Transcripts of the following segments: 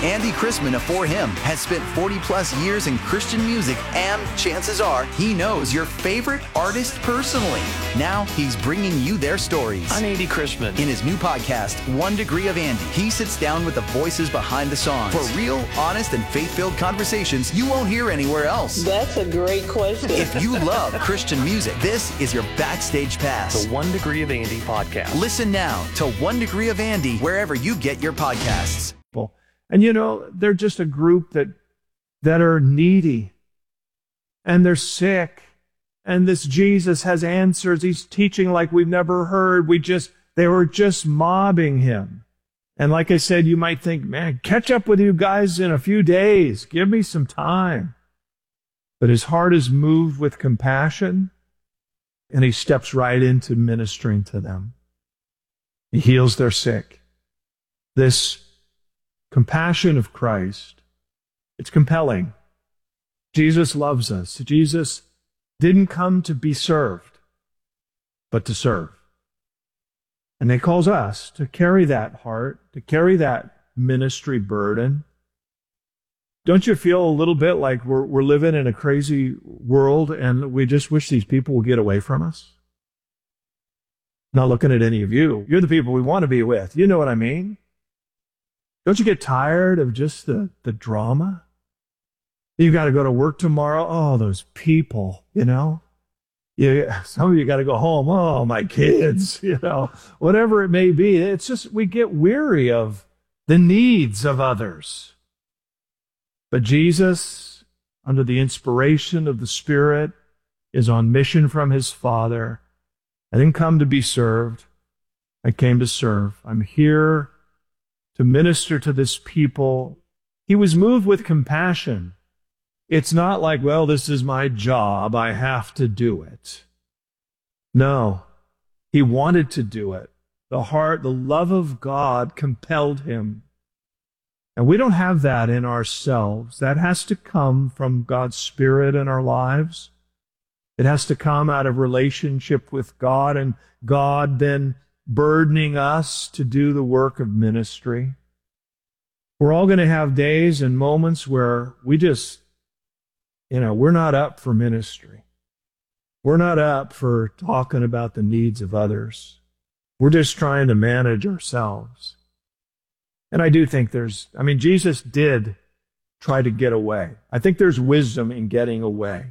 Andy Chrisman of For Him has spent 40 plus years in Christian music, and chances are he knows your favorite artist personally. Now he's bringing you their stories. I'm Andy Chrisman. In his new podcast, 1 Degree of Andy, he sits down with the voices behind the songs for real, honest, and faith-filled conversations you won't hear anywhere else. That's a great question. If you love Christian music, this is your backstage pass. The 1 Degree of Andy podcast. Listen now to 1 Degree of Andy wherever you get your podcasts. And they're just a group that are needy, and they're sick, and this Jesus has answers. He's teaching like we've never heard. They were just mobbing him. And like I said, you might think, man, catch up with you guys in a few days. Give me some time. But his heart is moved with compassion, and he steps right into ministering to them. He heals their sick. This compassion of Christ, it's compelling. Jesus loves us. Jesus didn't come to be served, but to serve. And he calls us to carry that heart, to carry that ministry burden. Don't you feel a little bit like we're living in a crazy world and we just wish these people would get away from us? Not looking at any of you. You're the people we want to be with. You know what I mean? Don't you get tired of just the drama? You've got to go to work tomorrow. Oh, those people, some of you got to go home. Oh, my kids, whatever it may be. It's just we get weary of the needs of others. But Jesus, under the inspiration of the Spirit, is on mission from his Father. I didn't come to be served. I came to serve. I'm here to minister to this people. He was moved with compassion. It's not like, well, this is my job, I have to do it. No, he wanted to do it. The love of God compelled him. And we don't have that in ourselves. That has to come from God's Spirit in our lives. It has to come out of relationship with God, and God then burdening us to do the work of ministry. We're all going to have days and moments where we just, we're not up for ministry. We're not up for talking about the needs of others. We're just trying to manage ourselves. And I do think Jesus did try to get away. I think there's wisdom in getting away.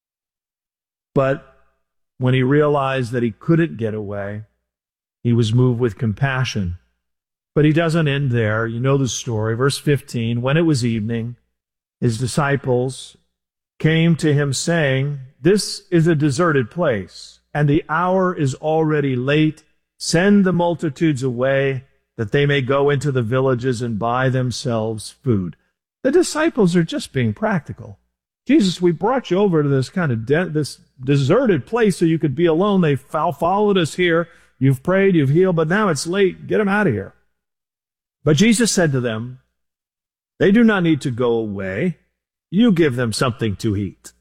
But when he realized that he couldn't get away, he was moved with compassion. But he doesn't end there. You know the story. Verse 15, when it was evening, his disciples came to him saying, "This is a deserted place, and the hour is already late. Send the multitudes away, that they may go into the villages and buy themselves food." The disciples are just being practical. Jesus, we brought you over to this kind of this deserted place so you could be alone. They followed us here. You've prayed, you've healed, but now it's late. Get them out of here. But Jesus said to them, "They do not need to go away. You give them something to eat."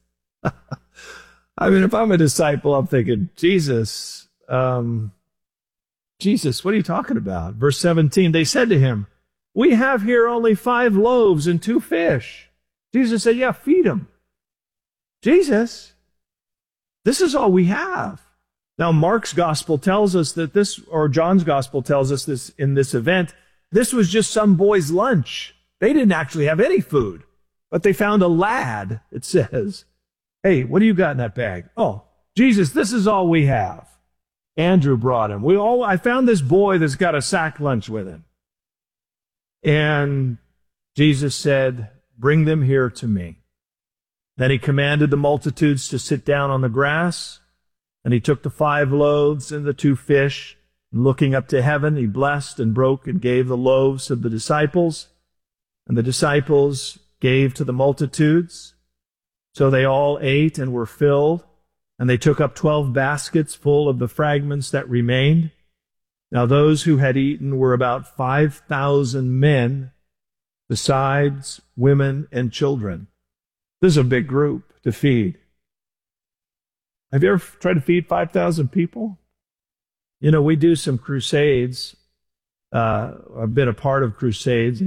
If I'm a disciple, I'm thinking, Jesus, what are you talking about? Verse 17, they said to him, "We have here only 5 loaves and 2 fish. Jesus said, "Yeah, feed them." Jesus, this is all we have. Now, Mark's gospel tells us that John's gospel tells us this in this event, this was just some boy's lunch. They didn't actually have any food, but they found a lad, it says. "Hey, what do you got in that bag?" "Oh, Jesus, this is all we have." Andrew brought him. I found this boy that's got a sack lunch with him. And Jesus said, "Bring them here to me." Then he commanded the multitudes to sit down on the grass. And he took the 5 loaves and the 2 fish, and looking up to heaven, he blessed and broke and gave the loaves to the disciples, and the disciples gave to the multitudes. So they all ate and were filled, and they took up 12 baskets full of the fragments that remained. Now those who had eaten were about 5,000 men, besides women and children. This is a big group to feed. Have you ever tried to feed 5,000 people? We do some crusades. I've been a part of crusades.